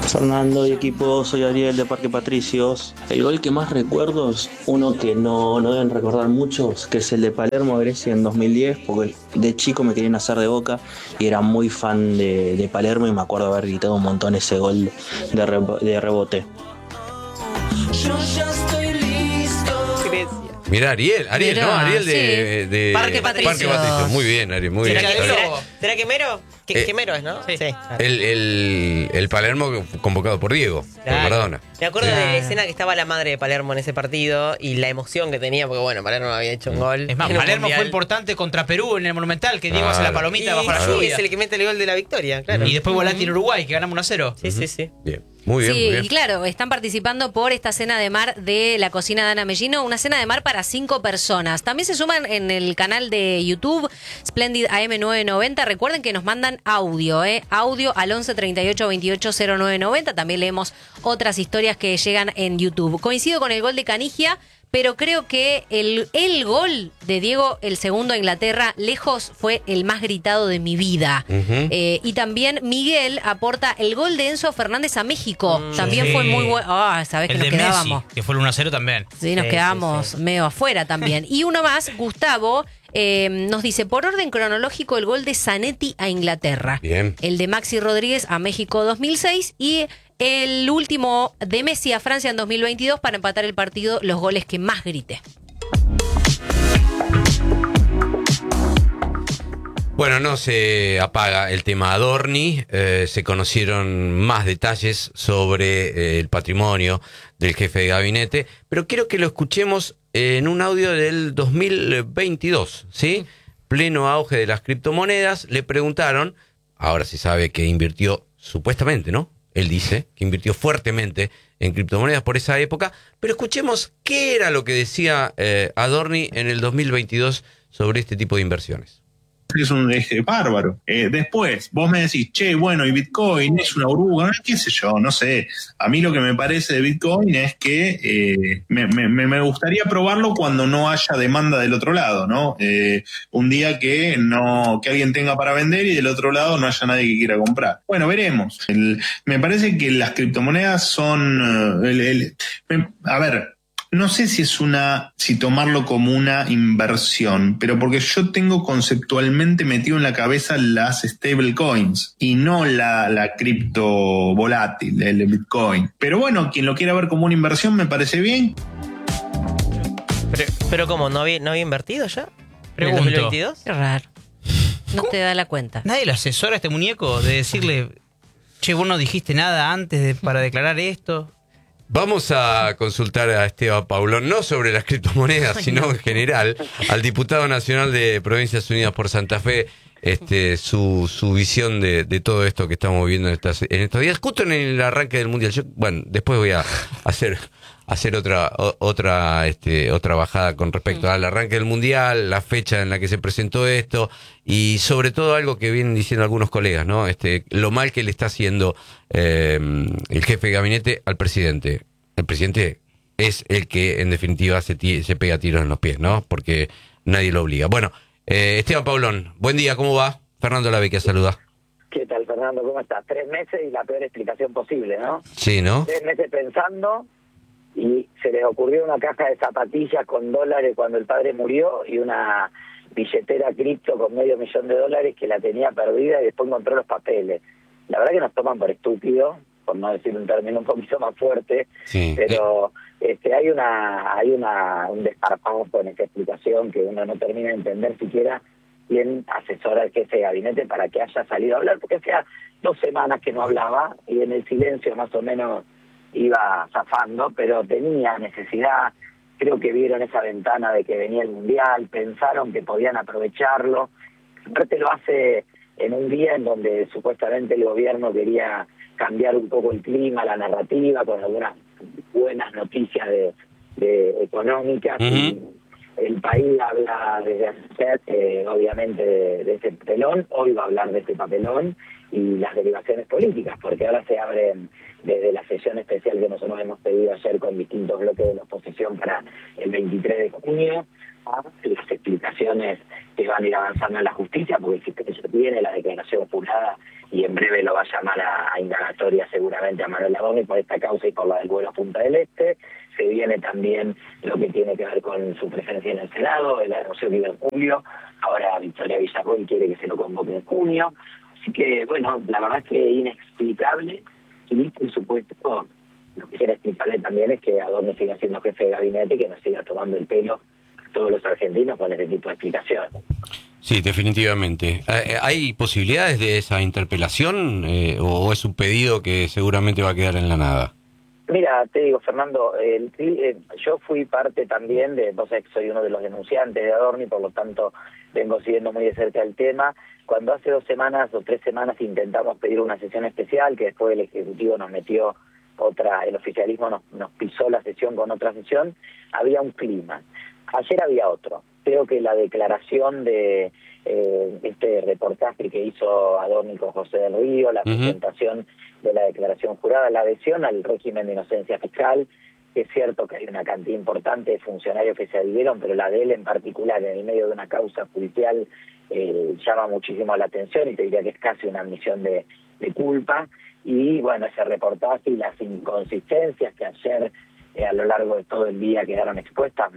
Fernando y equipo, soy Ariel de Parque Patricios. El gol que más recuerdo es uno que no deben recordar muchos, que es el de Palermo a Grecia en 2010, porque de chico me querían hacer de Boca y era muy fan de Palermo y me acuerdo haber gritado un montón ese gol de rebote. Yo ya estoy listo. Grecia. Mirá, Ariel, Mirá, ¿no? Ariel sí. de Parque Patricios. Muy bien, Ariel, muy bien. ¿Será que Mero? ¿Qué Mero es, no? Sí. El Palermo convocado por Diego, por Claro. Maradona. Me acuerdo de la Claro. escena que estaba la madre de Palermo en ese partido y la emoción que tenía, porque bueno, Palermo había hecho un gol. Es más, en un Palermo mundial. fue importante contra Perú en el Monumental, que Diego hace la Claro. palomita Y bajo la sí, lluvia. es el que mete el gol de la victoria, claro. Y después Volati en Uruguay, que ganamos 1-0. Sí. Bien, muy bien, Sí, muy bien. y claro, están participando por esta cena de mar de la cocina de Ana Mellino, una cena de mar para 5 personas. También se suman en el canal de YouTube, Splendid AM990. Recuerden que nos mandan audio, audio al 11 38 28 0990. También leemos otras historias que llegan en YouTube. Coincido con el gol de Canigia, pero creo que el gol de Diego, el segundo a Inglaterra, lejos fue el más gritado de mi vida. Y también Miguel aporta el gol de Enzo Fernández a México. También Sí. fue muy bueno. Sabés que El nos de quedábamos. Messi, que fue el 1-0 también. Sí, nos Sí, quedamos sí. medio afuera también. Y uno más, Gustavo, nos dice, por orden cronológico, el gol de Zanetti a Inglaterra. Bien. El de Maxi Rodríguez a México 2006 y el último de Messi a Francia en 2022 para empatar el partido, los goles que más grité. Bueno, no se apaga el tema Adorni, se conocieron más detalles sobre el patrimonio del jefe de gabinete, pero quiero que lo escuchemos en un audio del 2022, ¿sí? Pleno auge de las criptomonedas, le preguntaron, ahora se sabe que invirtió supuestamente, ¿no? Él dice que invirtió fuertemente en criptomonedas por esa época, pero escuchemos qué era lo que decía Adorni en el 2022 sobre este tipo de inversiones. Es bárbaro. Después, vos me decís, che, bueno, y Bitcoin es una burbuja, qué sé yo, no sé. A mí lo que me parece de Bitcoin es que me gustaría probarlo cuando no haya demanda del otro lado, ¿no? Un día que alguien tenga para vender y del otro lado no haya nadie que quiera comprar. Bueno, veremos. Me parece que las criptomonedas son... a ver... No sé si tomarlo como una inversión, pero porque yo tengo conceptualmente metido en la cabeza las stablecoins y no la cripto volátil, el Bitcoin. Pero bueno, quien lo quiera ver como una inversión me parece bien. Pero ¿cómo? ¿No había invertido ya? Pregunto. ¿En el 2022? Qué raro. No te da la cuenta. ¿Nadie lo asesora a este muñeco de decirle, che, vos no dijiste nada antes para declarar esto? Vamos a consultar a Esteban Paulón, no sobre las criptomonedas, sino en general, al diputado nacional de Provincias Unidas por Santa Fe, su visión de todo esto que estamos viendo en estos días, justo en el arranque del Mundial. Yo, bueno, después voy a hacer otra bajada con respecto al arranque del Mundial, la fecha en la que se presentó esto y sobre todo algo que vienen diciendo algunos colegas, ¿no? Lo mal que le está haciendo el jefe de gabinete al presidente. El presidente es el que en definitiva se pega tiros en los pies, ¿no? Porque nadie lo obliga. Bueno, Esteban Paulón, buen día, ¿cómo va? Fernando Lavecchia saluda. ¿Qué tal, Fernando? ¿Cómo estás? 3 meses y la peor explicación posible, ¿no? Sí, ¿no? 3 meses pensando y se les ocurrió una caja de zapatillas con dólares cuando el padre murió y una billetera cripto con $500,000 que la tenía perdida y después encontró los papeles. La verdad que nos toman por estúpidos, por no decir un término un poquito más fuerte, Sí. pero hay un desparpajo en esta explicación que uno no termina de entender siquiera quién asesora al jefe de gabinete para que haya salido a hablar, porque hacía 2 semanas que no hablaba y en el silencio más o menos iba zafando, pero tenía necesidad. Creo que vieron esa ventana de que venía el Mundial, pensaron que podían aprovecharlo. Aparte lo hace en un día en donde supuestamente el gobierno quería cambiar un poco el clima, la narrativa, con algunas buenas noticias de económicas. Y el país habla desde hace, obviamente, de este papelón. Hoy va a hablar de este papelón y las derivaciones políticas, porque ahora se abren desde la sesión especial que nosotros hemos pedido ayer con distintos bloques de la oposición para el 23 de junio, a las explicaciones que van a ir avanzando en la justicia, porque el fiscal ya tiene la declaración jurada y en breve lo va a llamar a indagatoria seguramente a Manuel Adorni por esta causa y por la del vuelo a Punta del Este. Se viene también lo que tiene que ver con su presencia en el Senado, el anuncio que iba en julio, ahora Victoria Villarroel quiere que se lo convoque en junio, así que bueno, la verdad es que inexplicable, y por supuesto lo que era explicable también es que Adorni siga siendo jefe de gabinete y que nos siga tomando el pelo a todos los argentinos con este tipo de explicaciones. Sí, definitivamente. ¿Hay posibilidades de esa interpelación o es un pedido que seguramente va a quedar en la nada? Mira, te digo, Fernando, yo fui parte también vos sabés que soy uno de los denunciantes de Adorni, por lo tanto vengo siguiendo muy de cerca el tema. Cuando hace 2 semanas o 3 semanas intentamos pedir una sesión especial, que después el Ejecutivo nos metió el oficialismo nos pisó la sesión con otra sesión, había un clima. Ayer había otro. Creo que la declaración de este reportaje que hizo Adorni con José del Río, la presentación de la declaración jurada, la adhesión al régimen de inocencia fiscal, es cierto que hay una cantidad importante de funcionarios que se adhirieron, pero la de él en particular, en el medio de una causa judicial, llama muchísimo la atención y te diría que es casi una admisión de culpa. Y bueno, ese reportaje y las inconsistencias que ayer a lo largo de todo el día quedaron expuestas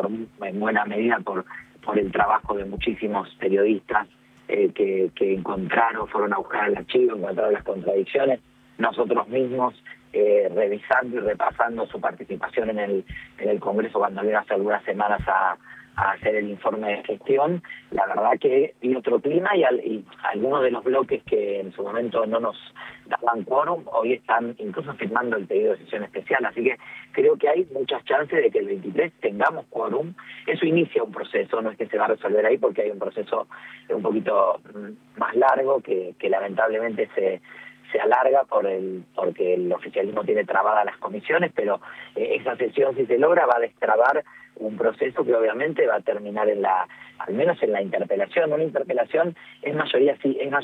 en buena medida por el trabajo de muchísimos periodistas que fueron a buscar el archivo, encontraron las contradicciones, nosotros mismos revisando y repasando su participación en el Congreso cuando vino hace algunas semanas a hacer el informe de gestión. La verdad que vi otro clima y algunos de los bloques que en su momento no nos daban quórum, hoy están incluso firmando el pedido de sesión especial, así que creo que hay muchas chances de que el 23 tengamos quórum. Eso inicia un proceso, no es que se va a resolver ahí porque hay un proceso un poquito más largo que lamentablemente se alarga porque el oficialismo tiene trabadas las comisiones, pero esa sesión, si se logra, va a destrabar un proceso que obviamente va a terminar al menos en la interpelación. Una interpelación es mayoría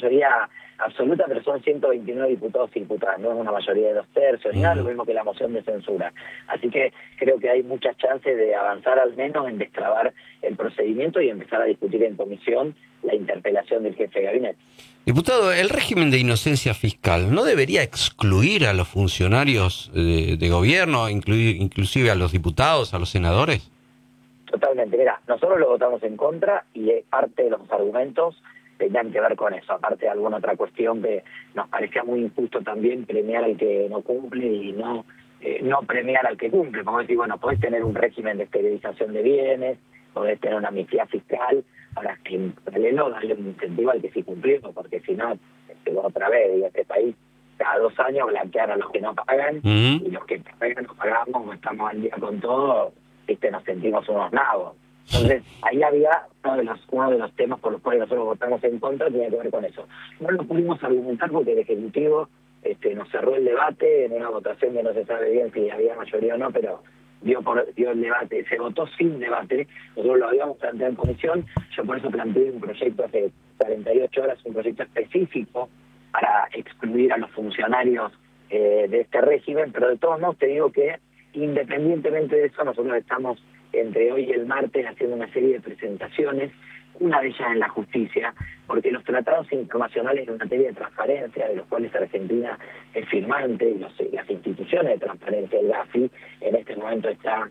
absoluta, pero son 129 diputados y diputadas, no es una mayoría de 2/3, ni nada, lo mismo que la moción de censura. Así que creo que hay muchas chances de avanzar al menos en destrabar el procedimiento y empezar a discutir en comisión la interpelación del jefe de gabinete. Diputado, el régimen de inocencia fiscal no debería excluir a los funcionarios de gobierno, inclusive a los diputados, a los senadores. Totalmente, mira, nosotros lo votamos en contra y parte de los argumentos tenían que ver con eso, aparte de alguna otra cuestión que nos parecía muy injusto también premiar al que no cumple y no premiar al que cumple. Como decir, bueno, podés tener un régimen de esterilización de bienes, podés tener una amnistía fiscal, ahora que en paralelo darle un incentivo al que sí cumplió, porque si no, otra vez, digo, este país cada 2 años blanquean a los que no pagan y los que pagan no pagamos, estamos al día con todo, nos sentimos unos nabos. Entonces, ahí había uno de los temas por los cuales nosotros votamos en contra, tenía que ver con eso. No lo pudimos argumentar porque el Ejecutivo nos cerró el debate en una votación que no se sabe bien si había mayoría o no, pero dio el debate, se votó sin debate, nosotros lo habíamos planteado en comisión, yo por eso planteé un proyecto hace 48 horas, un proyecto específico para excluir a los funcionarios de este régimen, pero de todos modos te digo que independientemente de eso, nosotros estamos entre hoy y el martes haciendo una serie de presentaciones, una de ellas en la justicia, porque los tratados internacionales en materia de transparencia, de los cuales Argentina es firmante, y las instituciones de transparencia, el GAFI, en este momento está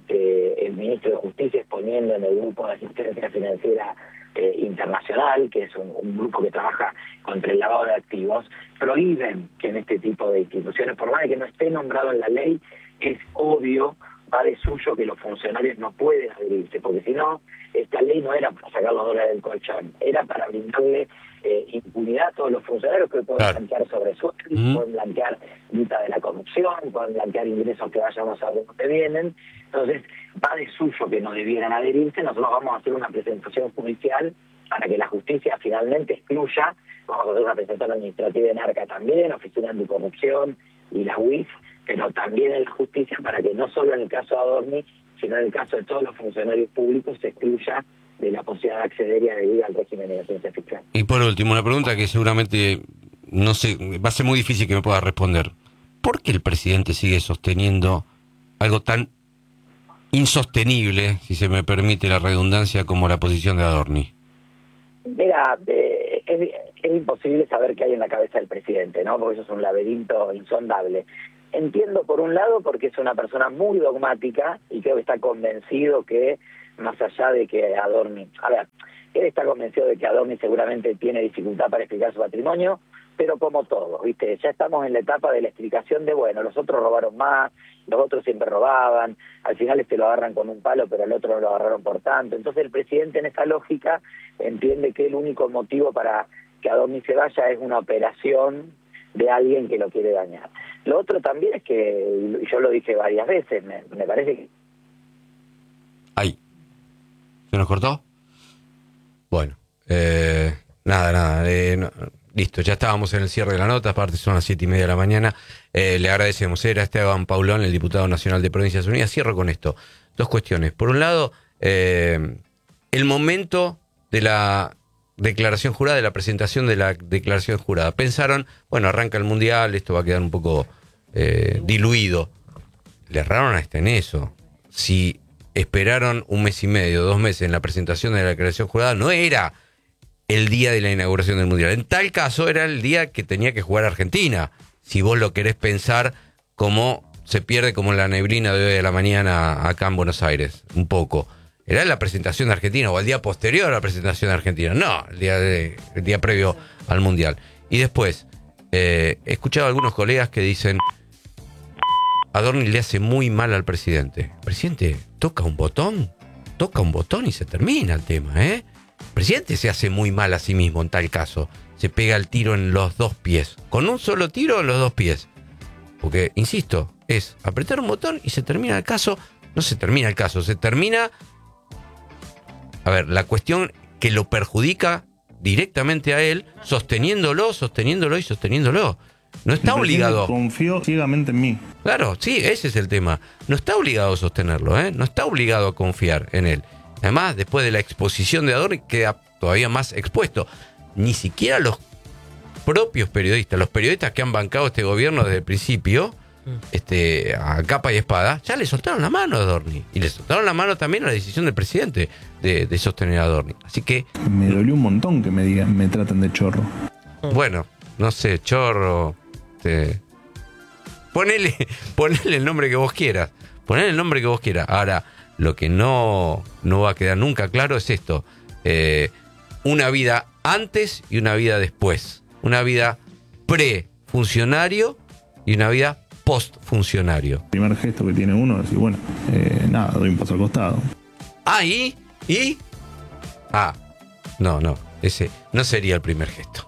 el ministro de Justicia exponiendo en el grupo de asistencia financiera internacional, que es un grupo que trabaja contra el lavado de activos, prohíben que en este tipo de instituciones, por más de que no esté nombrado en la ley, es obvio, va de suyo que los funcionarios no pueden adherirse, porque si no, esta ley no era para sacar los dólares del colchón, era para brindarle impunidad a todos los funcionarios que pueden blanquear sobresueldos, pueden blanquear mitad de la corrupción, pueden blanquear ingresos que vayamos a ver dónde vienen. Entonces, va de suyo que no debieran adherirse. Nosotros vamos a hacer una presentación judicial para que la justicia finalmente excluya. Vamos a hacer una presentación administrativa en ARCA también, Oficina Anticorrupción y la UIF, pero también en la justicia para que no solo en el caso de Adorni, sino en el caso de todos los funcionarios públicos se excluya de la posibilidad de acceder y adherir al régimen de inocencia fiscal. Y por último, una pregunta que seguramente, no sé, va a ser muy difícil que me pueda responder. ¿Por qué el presidente sigue sosteniendo algo tan insostenible, si se me permite la redundancia, como la posición de Adorni? Mira, es imposible saber qué hay en la cabeza del presidente, ¿no? Porque eso es un laberinto insondable. Entiendo por un lado porque es una persona muy dogmática y creo que está convencido que, más allá de que Adorni, él está convencido de que Adorni seguramente tiene dificultad para explicar su patrimonio, pero como todos, ¿viste? Ya estamos en la etapa de la explicación de, bueno, los otros robaron más, los otros siempre robaban, al final lo agarran con un palo, pero al otro no lo agarraron por tanto. Entonces el presidente en esa lógica entiende que el único motivo para que Adorni se vaya es una operación de alguien que lo quiere dañar. Lo otro también es que, yo lo dije varias veces, me parece que... Ahí. ¿Se nos cortó? Bueno, nada, no, listo, ya estábamos en el cierre de la nota, aparte son las 7:30 de la mañana. Le agradecemos, era Esteban Paulón, el diputado nacional de Provincias Unidas. Cierro con esto, dos cuestiones. Por un lado, el momento de la declaración jurada, de la presentación de la declaración jurada. Pensaron, bueno, arranca el Mundial, esto va a quedar un poco diluido. Le erraron hasta en eso. Si esperaron un mes y medio, 2 meses en la presentación de la declaración jurada, no era el día de la inauguración del Mundial. En tal caso era el día que tenía que jugar Argentina. Si vos lo querés pensar como se pierde como la neblina de hoy de la mañana acá en Buenos Aires, un poco. Era la presentación de Argentina o el día posterior a la presentación de Argentina. No, el día previo al Mundial. Y después, he escuchado a algunos colegas que dicen, Adorni le hace muy mal al presidente. El presidente toca un botón y se termina el tema, ¿eh? El presidente se hace muy mal a sí mismo en tal caso. Se pega el tiro en los 2 pies. Con un solo tiro en los 2 pies. Porque, insisto, es apretar un botón y se termina el caso. No se termina el caso, se termina... A ver, la cuestión que lo perjudica directamente a él, sosteniéndolo. No está obligado. Confío ciegamente en mí. Claro, sí, ese es el tema. No está obligado a sostenerlo, ¿eh? No está obligado a confiar en él. Además, después de la exposición de Adorni, queda todavía más expuesto. Ni siquiera los propios periodistas, los periodistas que han bancado este gobierno desde el principio, a capa y espada, ya le soltaron la mano a Adorni. Y le soltaron la mano también a la decisión del presidente de sostener a Adorni. Así que... Me dolió un montón que me traten de chorro. Bueno, no sé, chorro... Ponele el nombre que vos quieras. Ponele el nombre que vos quieras. Ahora, lo que no va a quedar nunca claro es esto. Una vida antes y una vida después. Una vida pre-funcionario y una vida post-funcionario. El primer gesto que tiene uno es decir, bueno, nada, doy un paso al costado. Ah, ¿y? Ah, no, ese no sería el primer gesto.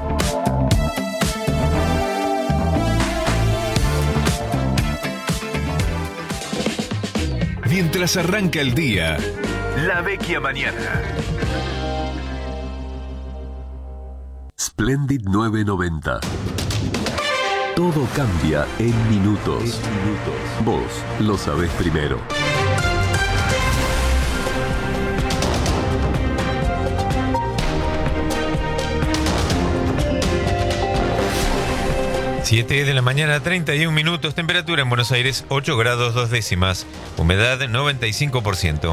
Mientras arranca el día, La Vecchia Mañana. Splendid 990. Todo cambia en minutos. Vos lo sabés primero. Siete de la mañana, 31 minutos, temperatura en Buenos Aires 8 grados 2 décimas, humedad 95%.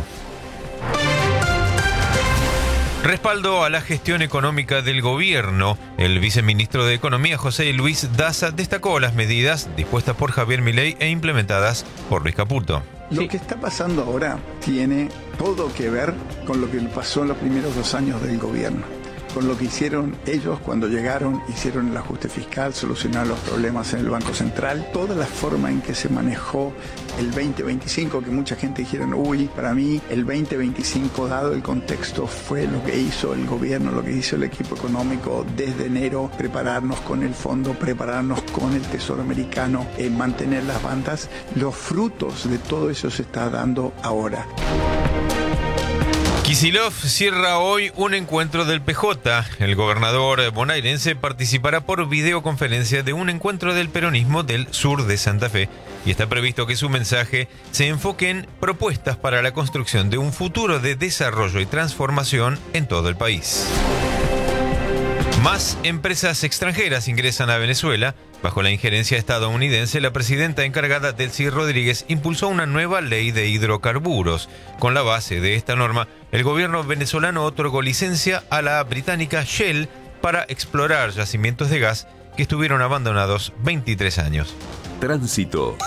Respaldo a la gestión económica del gobierno. El viceministro de Economía, José Luis Daza, destacó las medidas dispuestas por Javier Milei e implementadas por Luis Caputo. Lo que está pasando ahora tiene todo que ver con lo que pasó en los primeros 2 años del gobierno. Con lo que hicieron ellos cuando llegaron, hicieron el ajuste fiscal, solucionaron los problemas en el Banco Central, toda la forma en que se manejó el 2025, que mucha gente dijeron, para mí el 2025, dado el contexto, fue lo que hizo el gobierno, lo que hizo el equipo económico desde enero, prepararnos con el fondo, prepararnos con el Tesoro americano, mantener las bandas. Los frutos de todo eso se está dando ahora. Kicillof cierra hoy un encuentro del PJ. El gobernador bonaerense participará por videoconferencia de un encuentro del peronismo del sur de Santa Fe y está previsto que su mensaje se enfoque en propuestas para la construcción de un futuro de desarrollo y transformación en todo el país. Más empresas extranjeras ingresan a Venezuela. Bajo la injerencia estadounidense, la presidenta encargada, Delcy Rodríguez, impulsó una nueva ley de hidrocarburos. Con la base de esta norma, el gobierno venezolano otorgó licencia a la británica Shell para explorar yacimientos de gas que estuvieron abandonados 23 años. Tránsito.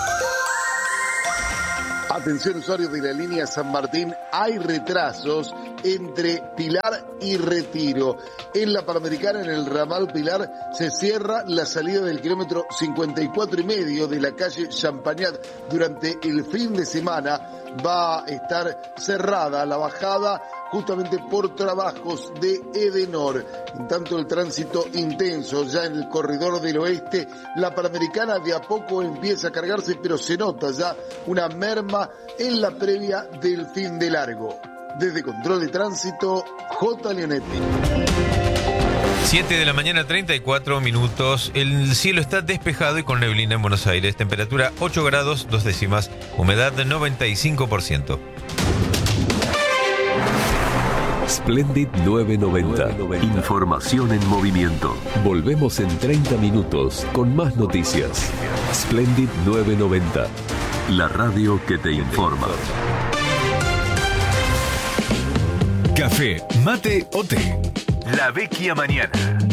Atención usuarios de la línea San Martín, hay retrasos entre Pilar y Retiro. En la Panamericana, en el ramal Pilar, se cierra la salida del kilómetro 54,5 de la calle Champagnat. Durante el fin de semana va a estar cerrada la bajada justamente por trabajos de Edenor. En tanto, el tránsito intenso ya en el corredor del oeste, la Panamericana de a poco empieza a cargarse, pero se nota ya una merma en la previa del fin de largo. Desde Control de Tránsito, J. Leonetti. 7 de la mañana, 34 minutos. El cielo está despejado y con neblina en Buenos Aires. Temperatura 8 grados, 2 décimas. Humedad 95%. Splendid 990. Información en movimiento. Volvemos en 30 minutos con más noticias. Splendid 990. La radio que te informa. Café, mate o té. La Vecchia Mañana.